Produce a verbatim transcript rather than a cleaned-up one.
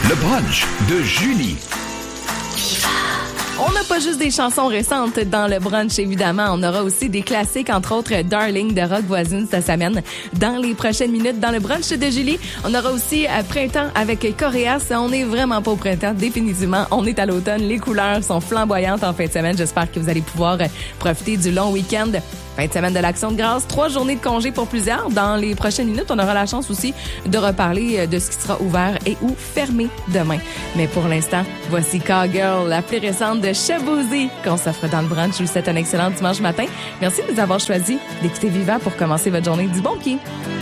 Le brunch de Julie. On n'a pas juste des chansons récentes dans le brunch, évidemment. On aura aussi des classiques, entre autres Darling de Rock Voisine. Ça s'amène dans les prochaines minutes dans le brunch de Julie. On aura aussi euh, Printemps avec Coréas. On n'est vraiment pas au printemps, définitivement. On est à l'automne. Les couleurs sont flamboyantes en fin de semaine. J'espère que vous allez pouvoir euh, profiter du long week-end. Fin de semaine de l'Action de grâce, trois journées de congé pour plusieurs. Dans les prochaines minutes, on aura la chance aussi de reparler de ce qui sera ouvert et ou fermé demain. Mais pour l'instant, voici Cowgirl, la plus récente de Shaboozey qu'on s'offre dans le brunch. Je vous souhaite un excellent dimanche matin. Merci de nous avoir choisi d'écouter Viva pour commencer votre journée du bon pied.